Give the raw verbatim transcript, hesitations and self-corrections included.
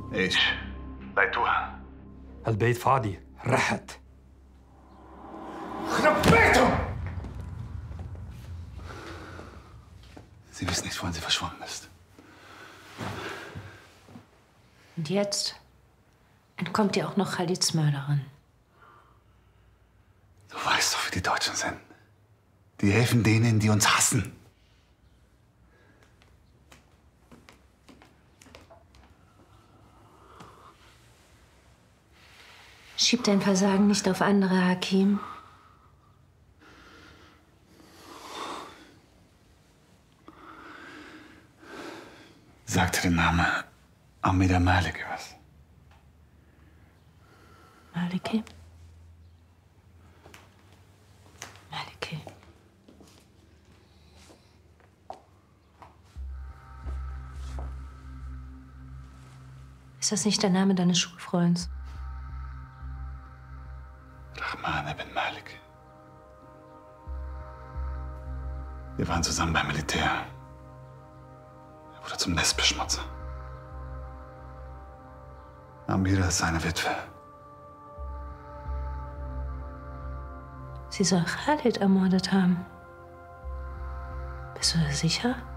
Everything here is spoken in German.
ايش؟ لقيتوها؟ البيت فاضي، رحت. خرب بيتهم! Sie wissen nicht, wohin sie verschwunden ist. Und jetzt entkommt ihr auch noch Khalids Mörderin. Du weißt doch, wie die Deutschen sind. Die helfen denen, die uns hassen. Schieb dein Versagen nicht auf andere, Hakim. Sagte der Name Amida Maliki was? Maliki? Maliki. Ist das nicht der Name deines Schulfreunds? Rahman ibn Malik. Wir waren zusammen beim Militär. Er wurde zum Nestbeschmutzer. Amira ist seine Witwe. Sie soll Khalid ermordet haben. Bist du da sicher?